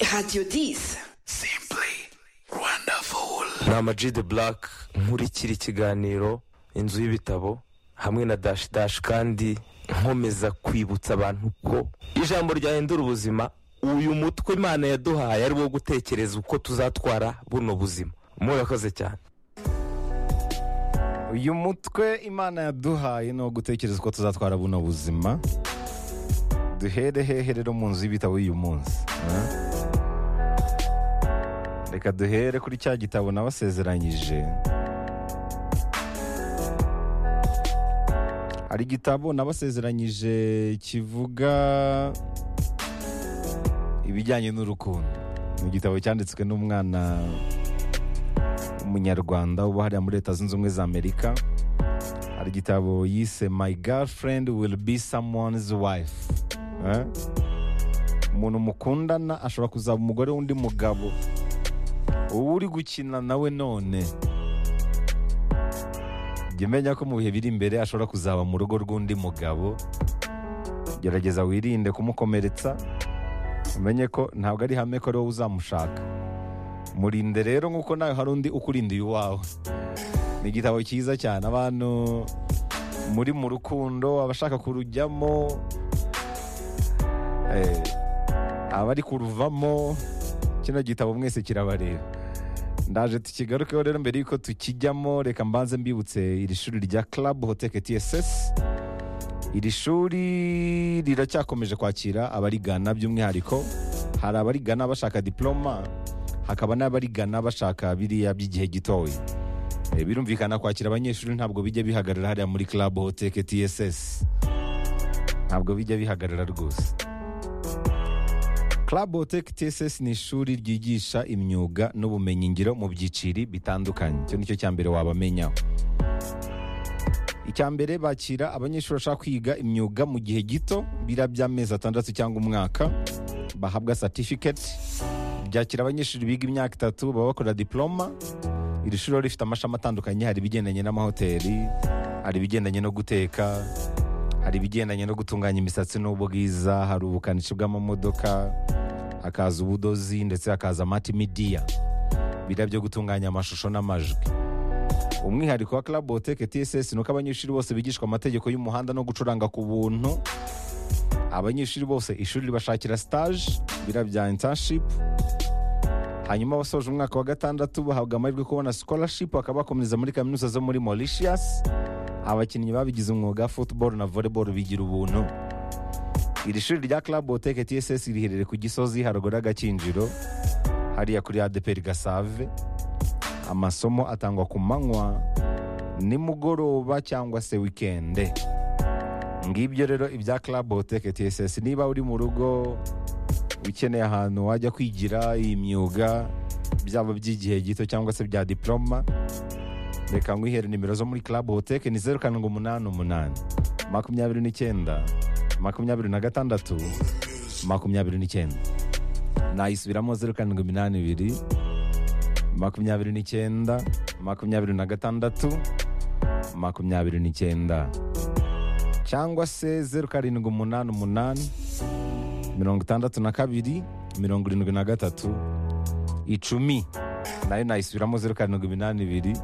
Radio 10. Simply wonderful. ni Ama G The Black nkurikira ikiganiro inzu y'ibitabo hamwe na Dash Dash, kandi nkomeza kwibutsa abantu ko ijambo ryahindura ubuzima. Uyu mutwe Imana yaduhaye ari wo gutekereza uko tuzatwara buno buzima. Murakoze cyane. Uyu mutwe Imana yaduhaye no gutekereza uko tuzatwara buno buzima. Duhere hehe rero mu nzu y'ibitabo uyu munsi? Reka duhere kuri cya gitabo nabasezeranyije. Hari igitabo nabasezeranyije kivuga ibijyanye n'urukundo. Ni igitabo cyanditswe n'umwana w'umunyarwanda uba hariya muri Leta Zunze Ubumwe za Amerika. Hari igitabo yise My Girlfriend Will Be Someone's Wife. Umuntu mukundana ashobora kuzaba umugore w'undi mugabo. Uwo uri gukina nawe none jya umenya ko mu bihe biri imbere ashobora kuzaba mu rugo rw'undi mugabo. Gerageza wirinde kumukomeretsa, umenye ko ntabwo ari hame ko ari wowe uzamushaka. Murinde rero nk'uko nawe hari undi ukurindiye uwawe. Ni igitabo cyiza cyane abantu muri mu rukundo, abashaka kurujyamo, abari kuruvamo. Kino gitabo mwese kirabareba. Ndaje tukigarukeho rero mbere yuko tukijyamo. Reka mbanze mbibutse iri shuri rya Club Hotel TSS. Iri shuri riracyakomeje kwakira abarigana, by'umwihariko hari abarigana bashaka diploma, hakaba n'abarigana bashaka biriya by'igihe gitoya. Birumvikana kwakira abanyeshuri ntabwo bijya bihagarara hariya muri Club Hotel TSS. Ntabwo bijya bihagarara rwose. Club Hotel TSS ni ishuri ryigisha imyuga n'ubumenyingiro mu byiciri bitandukanye. Icyo nicyo cyambere wabamenyaho. Icyambere bakira abanyeshuri bashaka kwiga imyuga mu gihe gito, bira by'amezi 6 cyangwa umwaka, bahabwa certificate. Byakira abanyeshuri biga imyaka 3 baba bakora diploma. Iri shuri rifite amashami atandukanye, hari ibigendanye n'amahoteli, hari ibigendanye no guteka, hari ibigendanye no gutunganya imisatsi n'ubwiza, hari ubukanishi bw'amamodoka, hakaza ubudozi, ndetse hakaza multimedia, bira byo gutunganya amashusho n'amajwi. Umwihariko wa Club Hotel TSS nuko abanyeshuri bose bigishwa amategeko y'umuhanda no gucuranga ku buntu. Abanyeshuri bose ishuri ribashakira stage, bira bya internship. Hanyuma basoje umwaka wa 6 bahabwa amahirwe kubona scholarship, bakabakomereza muri kaminuza zo muri Mauritius. Abakinnyi babigize umwuga football na volleyball bigira ubuntu. Iri shuri rya Club Hotel TSS riherereye ku Gisozi haruguru y'Agakinjiro, hariya kuri ADPR Gasave. Amasomo atangwa ku manywa, nimugoroba cyangwa se weekend. Ngibyo rero ibya Club Hotel TSS. Niba uri mu rugo ukeneye ahantu wajya kwigira imyuga, byaba by'igihe gito cyangwa se bya diploma, reka ngwihere nimero zo muri Club Hotel ni 0788 29 26 29. Nayisubiramo 0782 29 26 29, cyangwa se 0788 62 73 10. Nayo nayisubiramo 0782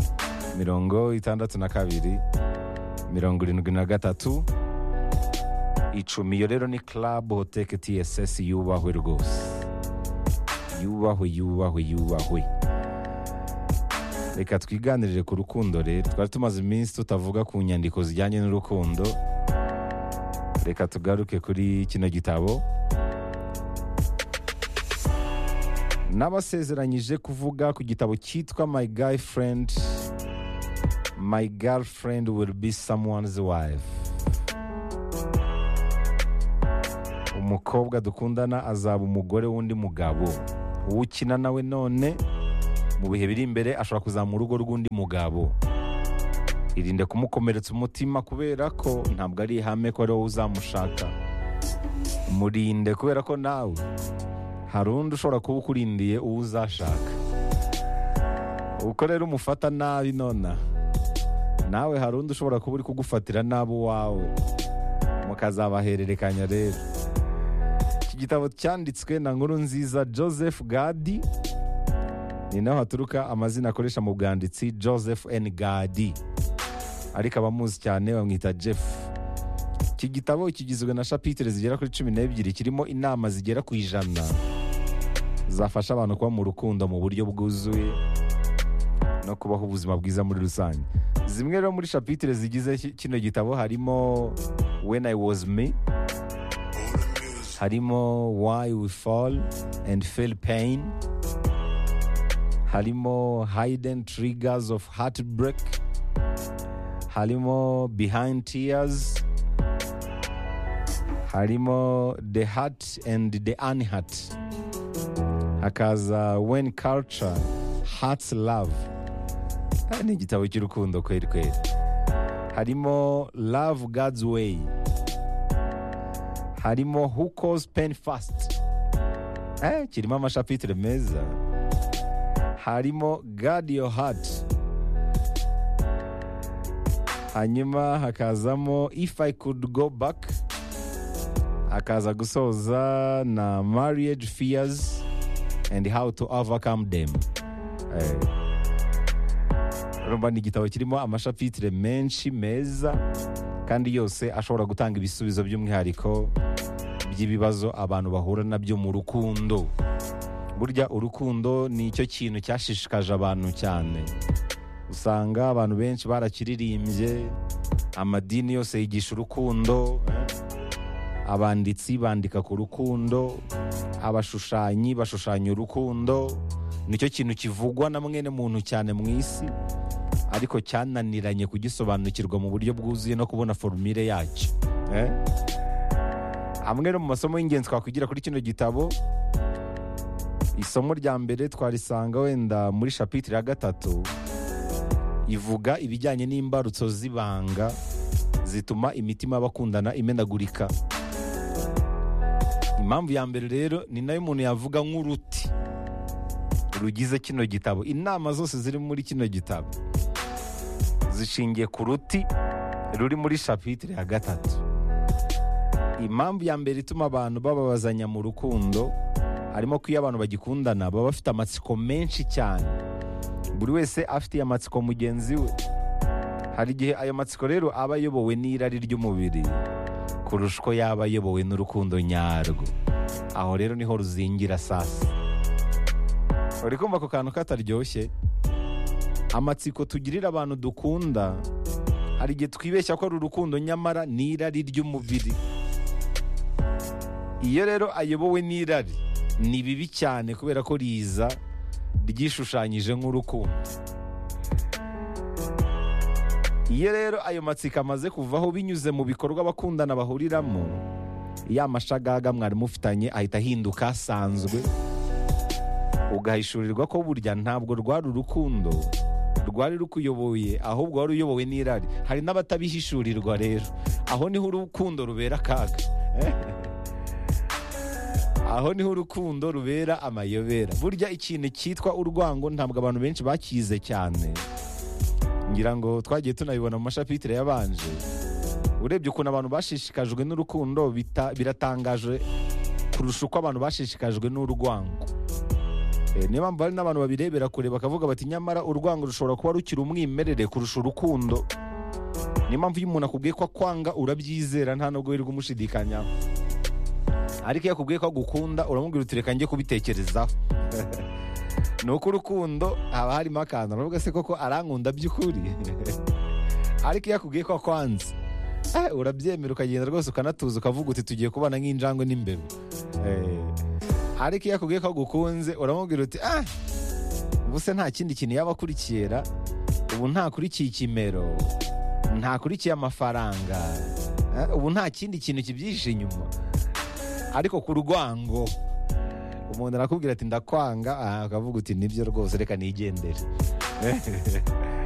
62 73 10. Iyo rero ni Club Hotel TSS. Yubahwe rwose, yubahwe. Reka twiganirire ku rukundo rero. Twari tumaze iminsi tutavuga ku nyandiko zijyanye n'urukundo. Reka tugaruke kuri kino gitabo nabasezeranyije kuvuga ku gitabo cyitwa My Girlfriend Will Be Someone's Wife. Umukobwa dukundana azaba umugore w'undi mugabo. Ukina nawe none mu bihe biri imbere ashobora kuzamura urugo rw'undi mugabo. Irinde kumukomeretsa umutima kubera ko ntabwo ari ihame ko ari wowe uzamushaka. Murinde kubera ko nawe hari undi ushobora kuba ukurindiye uwo uzashaka. Uko rero umufata nabi nona, nawe hari undi ushobora kuba uri kugufatira nabi wawe, mukazabahererekanya rero. gitabo cyanditswe na Nkurunziza Joseph Gadi, ni naho haturuka amazina akoresha mu bwanditsi Joseph N. Gadi, ariko abamuzi cyane bamwita Jeff. Iki gitabo kigizwe na chapitre zigera kuri 12, kirimo inama zigera ku 100 zafasha abantu kuba mu rukundo mu buryo bwuzuye no kubaho ubuzima bwiza muri rusange. Zimwe rero muri chapitre zigize kino gitabo harimo When I Was Me, harimo Why We Fall and Feel Pain, harimo Hidden Triggers of Heartbreak, harimo Behind Tears, harimo The Heart and the Unheart, hakaza When Culture Hurts Love. Ni igitabo cy'urukundo kweli kweli. Harimo Love God's Way, harimo Who Calls Pain Fast, kirimo amashapitire meza. Harimo Guard Your Heart, hanyuma hakazamo If I Could Go Back, hakaza gusoza na Marriage Fears and How to Overcome Them. Urumva ni igitabo kirimo amashapitire menshi meza kandi yose ashobora gutanga ibisubizo by'umwihariko by'ibibazo abantu bahura nabyo mu rukundo. Burya urukundo ni cyo kintu cyashishikaje abantu cyane. Usanga abantu benshi barakiririmbye, amadini yose yigisha urukundo, abanditsi bandika ku rukundo, abashushanyi bashushanya urukundo. Nicyo kintu kivugwa na mwene muntu cyane mu isi, ariko cyananiranye kugisobanukirwa mu buryo bwuzuye no kubona formule yacyo. Amwe mu masomo y'ingenzi twakwigira kuri kino gitabo, isomo rya mbere twarisanga wenda muri chapitre ya 3, ivuga ibijyanye n'imbarutso z'ibanga zituma imitima y'abakundana imenagurika. Impamvu ya mbere rero ni nayo umuntu yavuga nk'uruti rugize kino gitabo. Inama zose ziri muri kino gitabo zishingiye ku ruti ruri muri chapitre ya 3. Impamvu ya mbere ituma abantu bababazanya mu rukundo harimo ko iyo abantu bagikundana baba bafite amatsiko menshi cyane, buri wese afite amatsiko mugenzi we. Hari igihe ayo matsiko rero aba ayobowe n'irari ry'umubiri kurusha uko yaba ayobowe n'urukundo nyarwo. Aho rero niho ruzingira sasa. Uri kumva ko kantu kataryoshye? Amatsiko tugirira abantu dukunda, hari igihe twibeshya ko ari urukundo nyamara ni irari ry'umubiri. Iyo rero ayobowe n'irari ni bibi cyane kubera ko riza ryishushanyije nk'urukundo. Iyo rero ayo matsiko amaze kuvaho binyuze mu bikorwa abakundana bahuriramo, ya mashagaga mwari mufitanye ahita ahinduka asanzwe, ugahishurirwa ko burya ntabwo rwari urukundo rwari rukuyoboye, ahubwo wari uyobowe n'irari. Hari n'abatabihishurirwa rero, aho niho urukundo rubera akaga. Aho niho urukundo rubera amayobera. Burya ikintu cyitwa urwango ntabwo abantu benshi bakize cyane. Ngira ngo twagiye tunabibona mu mashapitire yabanje. Urebye ukuntu abantu bashishikajwe n'urukundo biratangaje kurusha uko abantu bashishikajwe n'urwango. Niyo mpamvu hari n'abantu babirebera kure bakavuga bati nyamara urwango rushobora kuba rukiri umwimerere kurusha urukundo. Niyo mpamvu iyo umuntu akubwiye ko akwanga urabyizera nta nubwo wirirwa umushidikanya. Ariko iyo akubwiye ko agukunda uramubwira uti reka njye kubitekerezaho. Nuko urukundo haba harimo akantu uravuga se koko arankunda by'ukuri. Ariko iyo akubwiye ko akwanze urabyemera ukagenda rwose ukanatuza ukavuga uti tugiye kubana nk'injangwe n'imbeba. Ariko iyo akubwiye ko agukunze uramubwira uti ubu se nta kindi kintu yaba akurikira, ubu ntakurikiye ikimero, ntakurikiye amafaranga, ubu nta kindi kintu kibyihishe inyuma. Ariko ku rwango umuntu arakubwira ati ndakwanga, akavuga uti nibyo rwose reka nigendere.